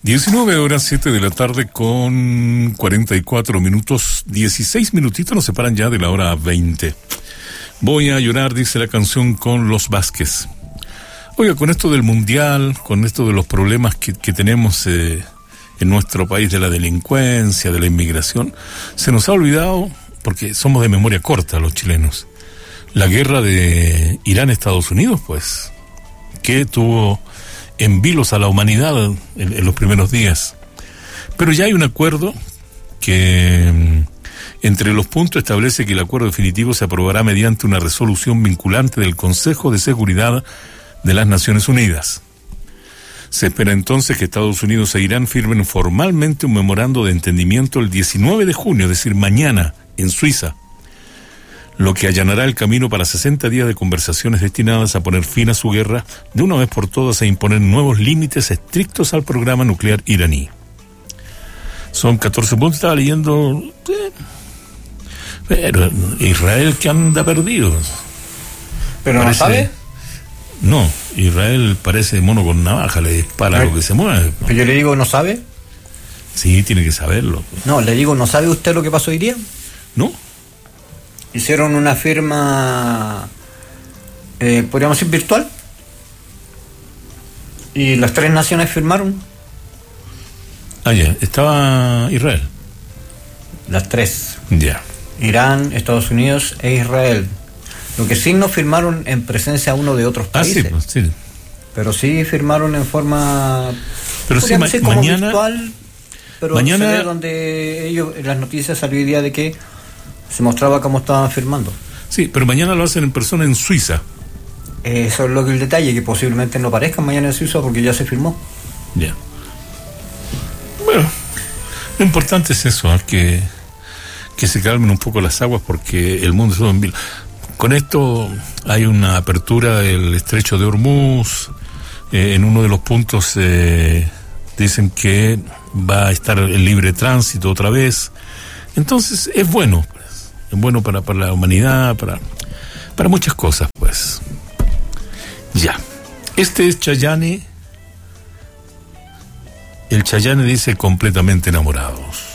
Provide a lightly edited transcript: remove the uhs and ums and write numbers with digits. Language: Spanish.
19 horas, 7 de la tarde con 44 minutos, 16 minutitos nos separan ya de la hora 20. Voy a llorar, dice la canción, con los Vázquez. Oiga, con esto del mundial, con esto de los problemas que tenemos en nuestro país, de la delincuencia, de la inmigración, se nos ha olvidado, porque somos de memoria corta los chilenos, la guerra de Irán-Estados Unidos, pues, que tuvo en vilos a la humanidad en los primeros días. Pero ya hay un acuerdo que entre los puntos establece que el acuerdo definitivo se aprobará mediante una resolución vinculante del Consejo de Seguridad de las Naciones Unidas. Se espera entonces que Estados Unidos e Irán firmen formalmente un memorando de entendimiento el 19 de junio, es decir, mañana, en Suiza, lo que allanará el camino para 60 días de conversaciones destinadas a poner fin a su guerra de una vez por todas e imponer nuevos límites estrictos al programa nuclear iraní. Son 14 puntos, estaba leyendo, pero Israel que anda perdido. ¿Pero parece, no sabe? No, Israel parece mono con navaja, le dispara lo que se mueve. Pero yo le digo, ¿no sabe? Sí, tiene que saberlo. No, le digo, ¿no sabe usted lo que pasó hoy día? No. Hicieron una firma, podríamos decir, virtual, y las tres naciones firmaron. Ah, ya, estaba Israel. Las tres. Ya. Irán, Estados Unidos e Israel. Lo que sí no firmaron en presencia uno de otros países. Sí, pues, sí. Pero sí firmaron en forma, pero sí, como mañana, virtual, pero mañana, se ve donde ellos, en las noticias salió el día de que se mostraba cómo estaban firmando. Sí, pero mañana lo hacen en persona en Suiza. Eso es lo que el detalle, que posiblemente no aparezcan mañana en Suiza porque ya se firmó. Ya. Bueno, lo importante es eso, que se calmen un poco las aguas porque el mundo es todo en vilo. Con esto hay una apertura del estrecho de Hormuz. En uno de los puntos dicen que va a estar el libre tránsito otra vez. Entonces es bueno. Es bueno para la humanidad, para muchas cosas, pues. Ya. Este es Chayanne. El Chayanne dice completamente enamorados.